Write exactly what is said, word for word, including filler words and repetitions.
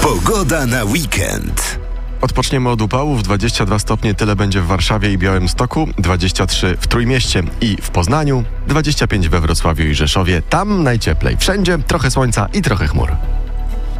Pogoda na weekend. Odpoczniemy od upałów. dwadzieścia dwa stopnie tyle będzie w Warszawie i Białymstoku, dwadzieścia trzy w Trójmieście i w Poznaniu, dwadzieścia pięć we Wrocławiu i Rzeszowie. Tam najcieplej. Wszędzie trochę słońca i trochę chmur.